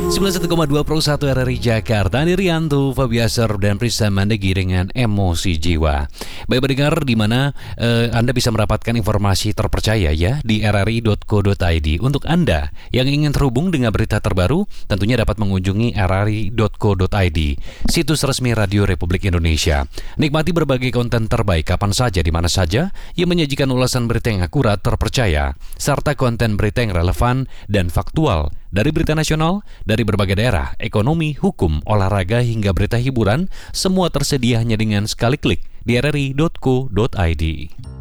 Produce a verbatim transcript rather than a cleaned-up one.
sembilan puluh satu koma dua Pro satu R R I Jakarta, Andi Rianto, Fabiaser, dan Prisa Mandegi dengan Emosi Jiwa. Baik pendengar, di mana eh, Anda bisa mendapatkan informasi terpercaya ya di r r i dot co dot i d. Untuk Anda yang ingin terhubung dengan berita terbaru, tentunya dapat mengunjungi r r i dot co dot i d, situs resmi Radio Republik Indonesia. Nikmati berbagai konten terbaik kapan saja, di mana saja, yang menyajikan ulasan berita yang akurat, terpercaya, serta konten berita yang relevan dan faktual dari berita nasional, dari berbagai daerah, ekonomi, hukum, olahraga, hingga berita hiburan, semua tersedia hanya dengan sekali klik di r r i dot co dot i d.